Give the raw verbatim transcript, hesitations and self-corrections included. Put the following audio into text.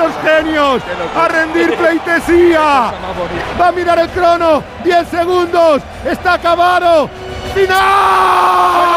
estos genios a rendir pleitesía. Va a mirar el crono, diez segundos, está acabado. ¡Final!